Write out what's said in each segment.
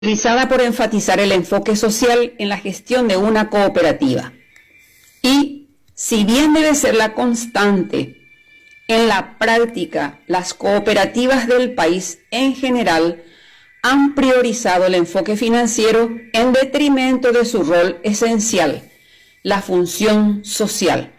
Realizada por enfatizar el enfoque social en la gestión de una cooperativa. Y, si bien debe ser la constante, en la práctica, las cooperativas del país en general han priorizado el enfoque financiero en detrimento de su rol esencial, la función social.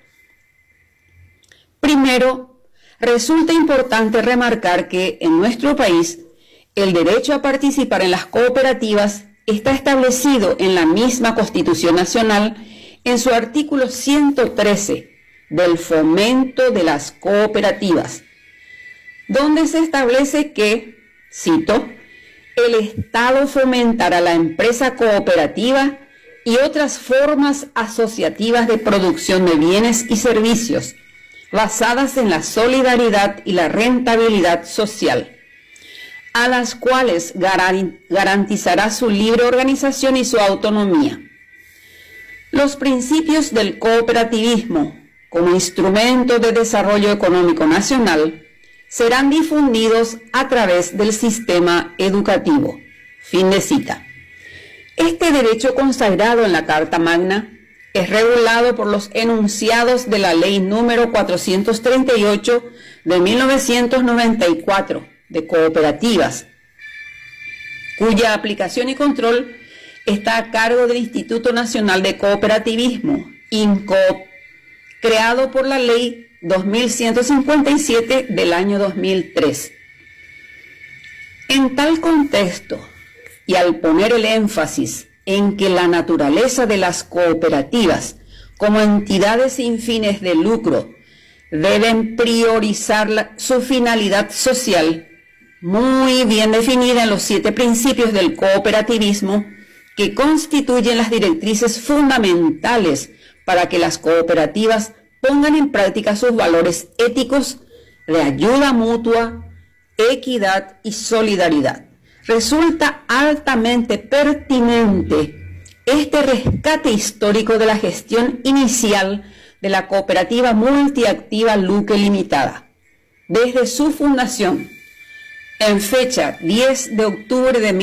Primero, resulta importante remarcar que en nuestro país el derecho a participar en las cooperativas está establecido en la misma Constitución Nacional en su artículo 113 del fomento de las cooperativas, donde se establece que, cito, el Estado fomentará la empresa cooperativa y otras formas asociativas de producción de bienes y servicios basadas en la solidaridad y la rentabilidad social, a las cuales garantizará su libre organización y su autonomía. Los principios del cooperativismo como instrumento de desarrollo económico nacional serán difundidos a través del sistema educativo. Fin de cita. Este derecho consagrado en la Carta Magna es regulado por los enunciados de la Ley número 438 de 1994 de cooperativas, cuya aplicación y control está a cargo del Instituto Nacional de Cooperativismo, INCOOP, creado por la Ley 2157 del año 2003. En tal contexto, y al poner el énfasis en que la naturaleza de las cooperativas como entidades sin fines de lucro deben priorizar su finalidad social, muy bien definida en los 7 principios del cooperativismo, que constituyen las directrices fundamentales para que las cooperativas pongan en práctica sus valores éticos de ayuda mutua, equidad y solidaridad. Resulta altamente pertinente este rescate histórico de la gestión inicial de la cooperativa multiactiva Luque Limitada, desde su fundación, en fecha 10 de octubre de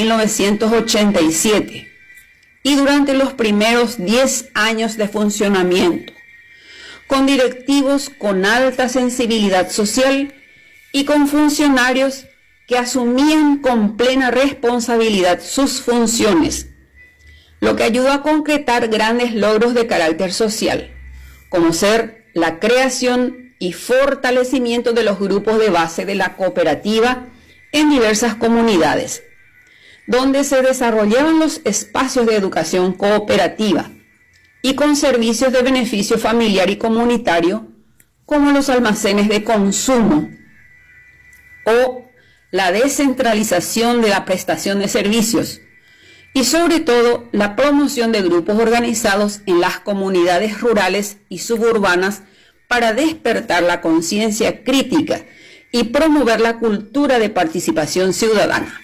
1987, y durante los primeros 10 años de funcionamiento, con directivos con alta sensibilidad social y con funcionarios que asumían con plena responsabilidad sus funciones, lo que ayudó a concretar grandes logros de carácter social, como ser la creación y fortalecimiento de los grupos de base de la cooperativa en diversas comunidades, donde se desarrollaban los espacios de educación cooperativa y con servicios de beneficio familiar y comunitario, como los almacenes de consumo o la descentralización de la prestación de servicios y sobre todo la promoción de grupos organizados en las comunidades rurales y suburbanas para despertar la conciencia crítica y promover la cultura de participación ciudadana.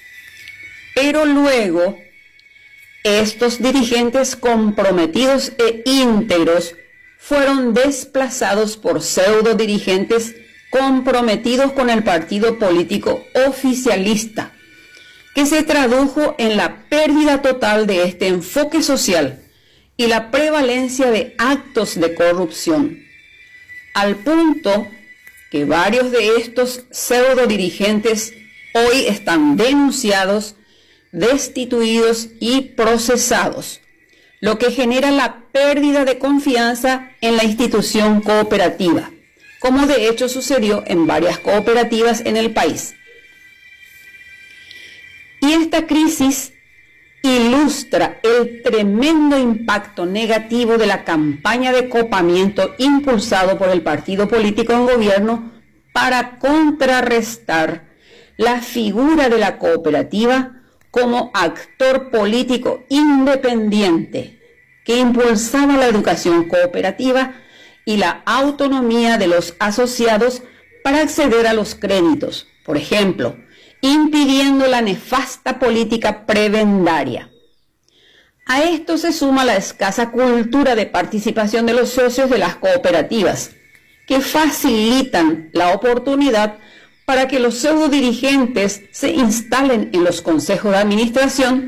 Pero luego, estos dirigentes comprometidos e íntegros fueron desplazados por pseudo dirigentes comprometidos con el partido político oficialista, que se tradujo en la pérdida total de este enfoque social y la prevalencia de actos de corrupción, al punto que varios de estos pseudo dirigentes hoy están denunciados, destituidos y procesados, lo que genera la pérdida de confianza en la institución cooperativa, como de hecho sucedió en varias cooperativas en el país. Y esta crisis ilustra el tremendo impacto negativo de la campaña de copamiento impulsado por el partido político en gobierno para contrarrestar la figura de la cooperativa como actor político independiente que impulsaba la educación cooperativa y la autonomía de los asociados para acceder a los créditos, por ejemplo, impidiendo la nefasta política prebendaria. A esto se suma la escasa cultura de participación de los socios de las cooperativas, que facilitan la oportunidad para que los pseudo dirigentes se instalen en los consejos de administración